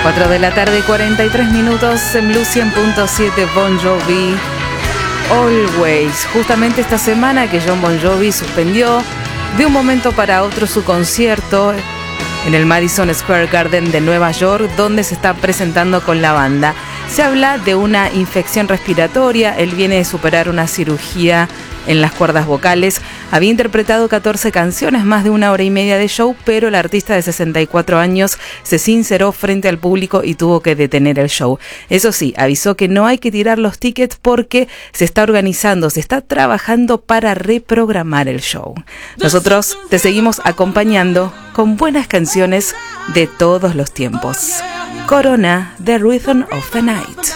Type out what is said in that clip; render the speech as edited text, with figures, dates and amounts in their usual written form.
4 de la tarde, 43 minutos en Blue 100.7. Bon Jovi, Always. Justamente esta semana que Jon Bon Jovi suspendió de un momento para otro su concierto en el Madison Square Garden de Nueva York, donde se está presentando con la banda. Se habla de una infección respiratoria. Él viene de superar una cirugía en las cuerdas vocales. Había interpretado 14 canciones, más de 1 hora y media de show, pero el artista de 64 años se sinceró frente al público y tuvo que detener el show. Eso sí, avisó que no hay que tirar los tickets porque se está organizando, se está trabajando para reprogramar el show. Nosotros te seguimos acompañando con buenas canciones de todos los tiempos. Corona, The Rhythm of the Night.